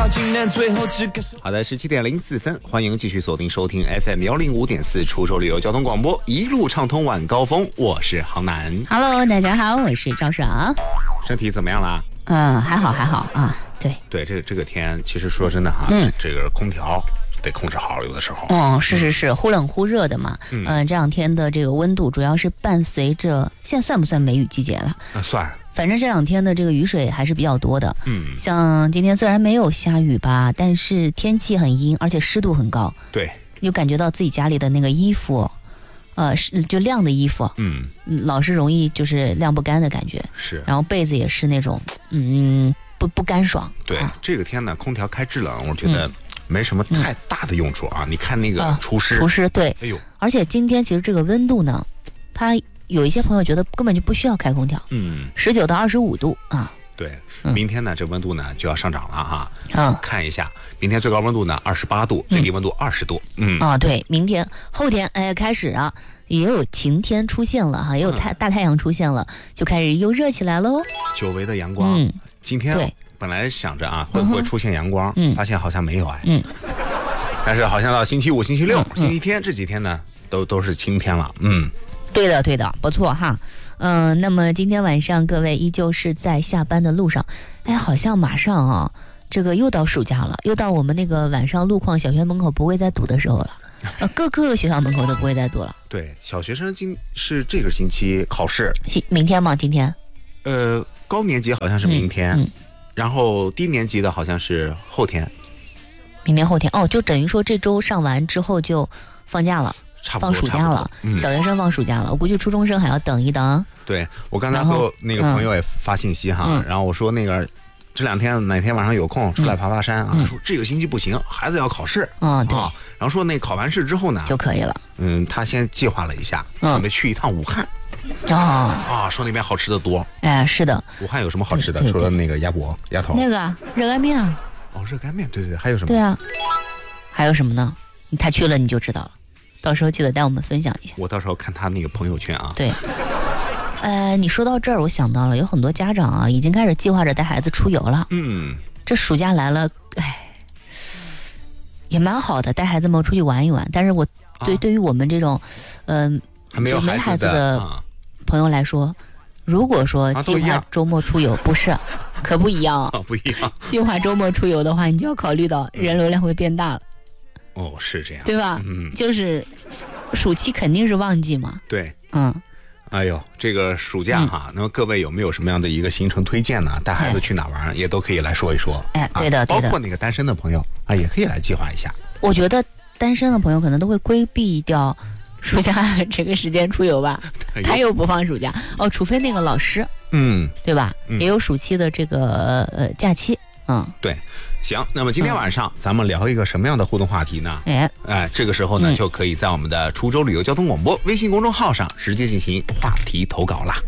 好的，17:04，欢迎继续锁定收听 FM105.4出州旅游交通广播，一路畅通晚高峰。我是杭南。 Hello， 大家好，我是赵爽。 身体怎么样啦？ 还好啊。对， 这个天，其实说真的哈，这个空调得控制好，有的时候。 是，忽冷忽热的嘛。这两天的这个温度主要是伴随着，现在算不算梅雨季节了？ 算。 反正这两天的这个雨水还是比较多的。像今天虽然没有下雨吧，但是天气很阴，而且湿度很高。 对。 你就感觉到自己家里的那个衣服，就晾的衣服，老是容易就是晾不干的感觉。 是。 然后被子也是那种，不干爽。 对，这个天呢，空调开制冷，我觉得没什么太大的用处啊。你看那个除湿， 对。 哎呦， 而且今天其实这个温度呢，它有一些朋友觉得根本就不需要开空调，19到25度啊。 对，明天呢，这温度呢就要上涨了哈。看一下，明天最高温度呢28度，最低温度20度。 对，明天后天开始啊，也有晴天出现了哈，也有大太阳出现了，就开始又热起来喽。 久违的阳光，今天本来想着啊会不会出现阳光，发现好像没有但是好像到星期五、星期六、星期天这几天呢，都是晴天了。 对的，不错哈。那么今天晚上各位依旧是在下班的路上，好像马上这个又到暑假了，又到我们那个晚上路况小学门口不会再堵的时候了。各个学校门口都不会再堵了。对， 小学生是这个星期考试， 明天吗？今天？ 高年级好像是明天，然后低年级的好像是后天。 明天后天就等于说这周上完之后就放假了。放暑假了，小学生放暑假了，我估计初中生还要等一等。 对，我刚才和那个朋友也发信息哈，然后我说那个这两天哪天晚上有空出来爬爬山啊，说这个星期不行，孩子要考试对， 然后说那考完试之后呢就可以了。 他先计划了一下，准备去一趟武汉。说那边好吃的多。 是的。 武汉有什么好吃的？除了那个鸭头。 那个热干面。 热干面，对，还有什么？ 对啊，还有什么呢？他去了你就知道了。到时候记得带我们分享一下。 我到时候看他那个朋友圈啊。 对。你说到这儿，我想到了，有很多家长已经开始计划着带孩子出游了。这暑假来了，也蛮好的，带孩子们出去玩一玩。但是我对于我们这种， 还没有孩子的朋友来说，如果说计划周末出游，不是，可不一样不一样。 计划周末出游的话，你就要考虑到人流量会变大了。 是这样， 对吧？就是暑期肯定是旺季嘛。 对，哎呦，这个暑假哈，那么各位有没有什么样的一个行程推荐呢？带孩子去哪玩，也都可以来说一说。 对的， 包括那个单身的朋友也可以来计划一下。 我觉得单身的朋友可能都会规避掉暑假这个时间出游吧，他又不放暑假除非那个老师，对吧？也有暑期的这个假期。 对。行，那么今天晚上咱们聊一个什么样的互动话题呢？这个时候呢，就可以在我们的滁州旅游交通广播微信公众号上直接进行话题投稿啦。